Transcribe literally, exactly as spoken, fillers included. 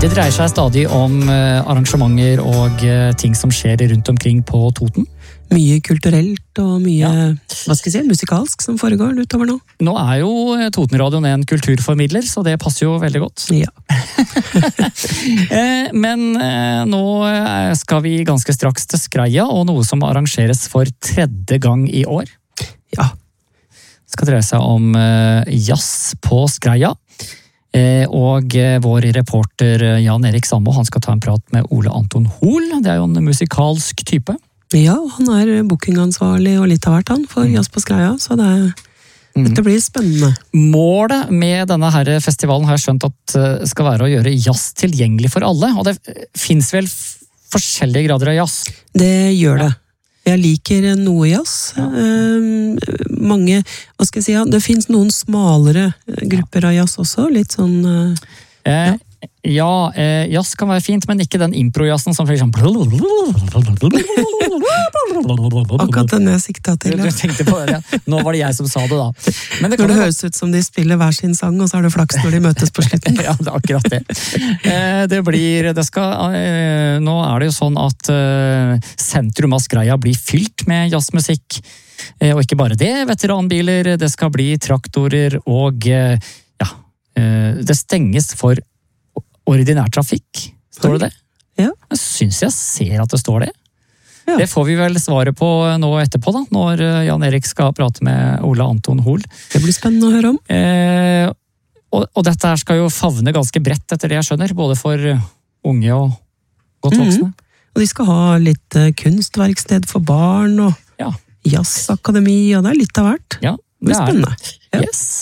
Det dreier seg stadig om arrangementer og ting som skjer rundt omkring på Toten. Mye kulturelt og mye, ja. Hva skal jeg si, musikalsk som foregår utover nå. Nå er jo Totenradioen en kulturformidler, så det passer jo veldig godt. Ja. Men nå skal vi ganske straks til Skreia, og noe som arrangeres for tredje gang i år. Ja. Det skal dreie seg om jazz på Skreia. Og vår reporter Jan Erik Sandmo, han skal ta en prat med Ole Anton Hoel. Det er jo en musikalsk type. Ja, han er bookingansvarlig og litt av hvert han for Jazz på Skreia, så det, mm. dette blir spennende. Målet med denne her festivalen har jeg skjønt at skal være å gjøre jazz tilgjengelig for alle, og det finnes vel forskjellige grader av jazz? Det gjør det. Jeg liker noe jazz. Ja. Um, mange, hva skal jeg si, ja, det finnes noen smalere grupper av jazz også, litt sånn... Uh, eh, ja, eh, jazz kan være fint, men ikke den impro-jazzen som for eksempel... Akkurat den jeg sikta til. Ja. Du tenkte på det, ja. Nå var det jeg som sa det da. Men det når det høres ut som de spiller hver sin sang, og så har det flaks når de møtes på slutten. Ja, det er akkurat det. Eh, det blir, det skal, eh, nå er det jo sånn at eh, sentrum av Skreia blir fylt med jazzmusikk. Eh, og ikke bare det, veteranbiler, det skal bli traktorer, og eh, ja, eh, det stenges for ordinær trafikk. Står det det? Ja. Jeg synes jeg ser at det står det. Ja. Det får vi vel svaret på nå etterpå, da, når Jan Erik skal prate med Ole Anton Hoel. Det blir spennende å høre om. Eh, og, og dette her skal jo favne ganske bredt, etter det jeg skjønner, både for unge og godt voksne. Mm. Og de skal ha litt kunstverksted for barn, og ja. jazzakademi, og det er litt av hvert. Ja, det, det blir spennende. Ja. Yes.